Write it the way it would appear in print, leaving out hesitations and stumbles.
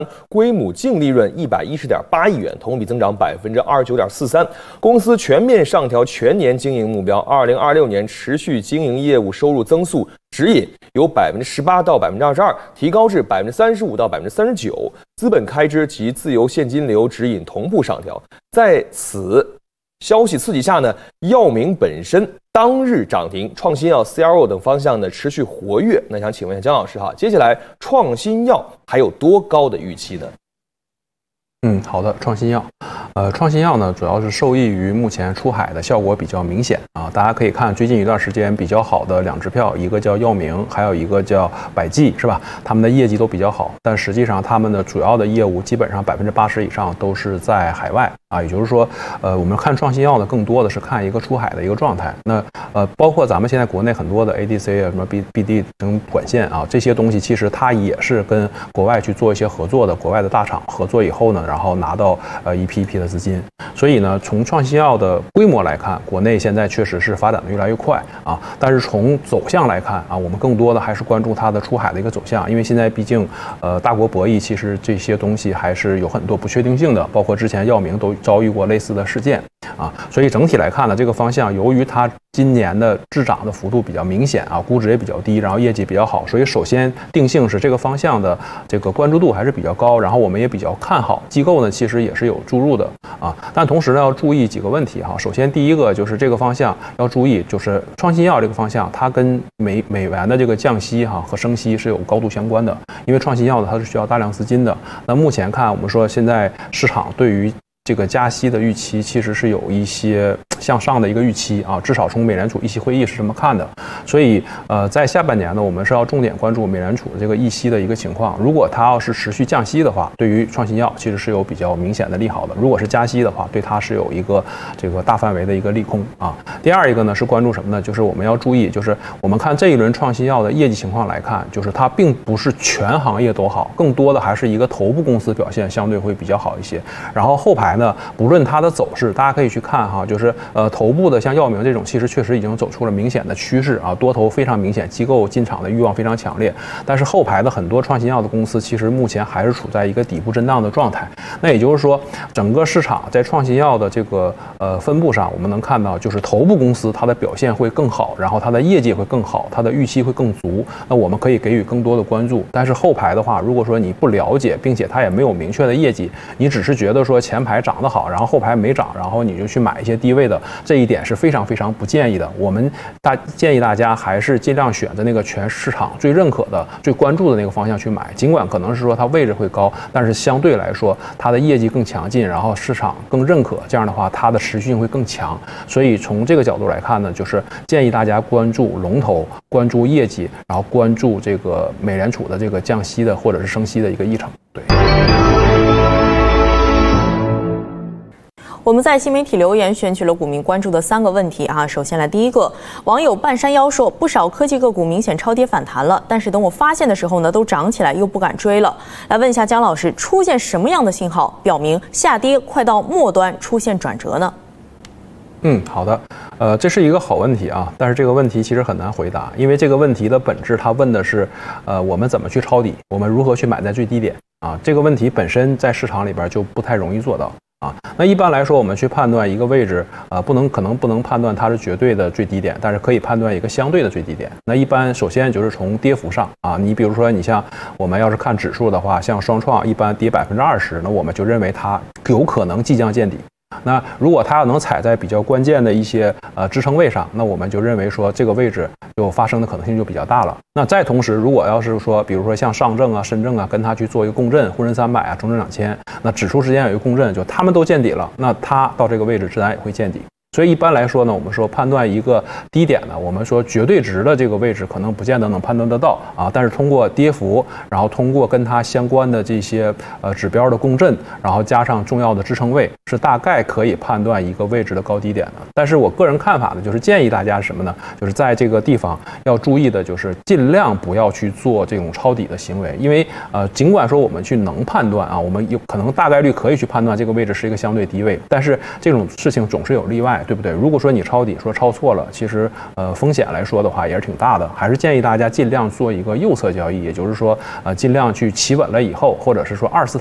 归母净利润110.8亿元，同比增长29.43%。公司全面上调全年经营目标，2026年持续经营业务收入增速指引由18%到22%提高至35%到39%，资本开支及自由现金流指引同步上调。在此消息刺激下呢，药明本身当日涨停，创新药、CRO 等方向呢持续活跃。那想请问一下姜老师哈，接下来创新药还有多高的预期呢？ 好的，创新药，创新药呢主要是受益于目前出海的效果比较明显啊。大家可以看最近一段时间比较好的2支票，一个叫药明，还有一个叫百济，是吧？他们的业绩都比较好，但实际上他们的主要的业务基本上80%以上都是在海外啊。也就是说，我们看创新药呢，更多的是看一个出海的一个状态。那包括咱们现在国内很多的 ADC 啊，什么 BD 等管线啊，这些东西其实它也是跟国外去做一些合作的，国外的大厂合作以后呢，然后拿到一批一批的资金。所以呢，从创新药的规模来看，国内现在确实是发展的越来越快啊。但是从走向来看啊，我们更多的还是关注它的出海的一个走向，因为现在毕竟大国博弈，其实这些东西还是有很多不确定性的，包括之前药明都遭遇过类似的事件啊。所以整体来看呢，这个方向由于它今年的滞涨的幅度比较明显啊，估值也比较低，然后业绩比较好，所以首先定性是这个方向的这个关注度还是比较高，然后我们也比较看好。机构呢其实也是有注入的啊，但同时呢要注意几个问题哈。首先第一个就是这个方向要注意，就是创新药这个方向它跟美元的这个降息哈和升息是有高度相关的，因为创新药呢它是需要大量资金的。那目前看我们说现在市场对于这个加息的预期其实是有一些向上的一个预期啊，至少从美联储议息会议是这么看的。所以在下半年呢，我们是要重点关注美联储这个议息的一个情况。如果它要是持续降息的话，对于创新药其实是有比较明显的利好的；如果是加息的话，对它是有一个这个大范围的一个利空啊。第二一个呢是关注什么呢？就是我们要注意，就是我们看这一轮创新药的业绩情况来看，就是它并不是全行业都好，更多的还是一个头部公司表现相对会比较好一些。然后后排呢，不论它的走势，大家可以去看哈，就是头部的像药明这种，其实确实已经走出了明显的趋势啊，多头非常明显，机构进场的欲望非常强烈。但是后排的很多创新药的公司，其实目前还是处在一个底部震荡的状态。那也就是说，整个市场在创新药的这个分布上，我们能看到，就是头部公司它的表现会更好，然后它的业绩会更好，它的预期会更足，那我们可以给予更多的关注。但是后排的话，如果说你不了解，并且它也没有明确的业绩，你只是觉得说前排涨得好，然后后排没涨，然后你就去买一些低位的，这一点是非常非常不建议的。我们建议大家还是尽量选择那个全市场最认可的、最关注的那个方向去买。尽管可能是说它位置会高，但是相对来说它的业绩更强劲，然后市场更认可，这样的话它的持续性会更强。所以从这个角度来看呢，就是建议大家关注龙头，关注业绩，然后关注这个美联储的这个降息的或者是升息的一个议程。对。 我们在新媒体留言选取了股民关注的3个问题啊。首先来第一个，网友半山腰说，不少科技个股明显超跌反弹了，但是等我发现的时候呢，都涨起来又不敢追了。来问一下姜老师，出现什么样的信号表明下跌快到末端出现转折呢？ 好的，这是一个好问题啊，但是这个问题其实很难回答，因为这个问题的本质，它问的是，我们怎么去抄底，我们如何去买在最低点啊？这个问题本身在市场里边就不太容易做到。那一般来说，我们去判断一个位置，可能不能判断它是绝对的最低点，但是可以判断一个相对的最低点。那一般首先就是从跌幅上啊，你比如说你像我们要是看指数的话，像双创一般跌20%，那我们就认为它有可能即将见底。那如果它要能踩在比较关键的一些支撑位上，那我们就认为说这个位置就发生的可能性就比较大了。那再同时，如果要是说比如说像上证啊、深证啊，跟它去做一个共振，沪深300啊、中证2000，那指数之间有一个共振，就他们都见底了，那它到这个位置自然也会见底。所以一般来说呢，我们说判断一个低点呢，我们说绝对值的这个位置可能不见得能判断得到啊，但是通过跌幅，然后通过跟它相关的这些指标的共振，然后加上重要的支撑位，是大概可以判断一个位置的高低点的。但是我个人看法呢，就是建议大家什么呢？就是在这个地方要注意的就是尽量不要去做这种抄底的行为，因为尽管说我们去能判断啊，我们有可能大概率可以去判断这个位置是一个相对低位，但是这种事情总是有例外。 卖，对不对？如果说你抄底说抄错了，其实风险来说的话也是挺大的，还是建议大家尽量做一个右侧交易，也就是说尽量去企稳了以后，或者是说2次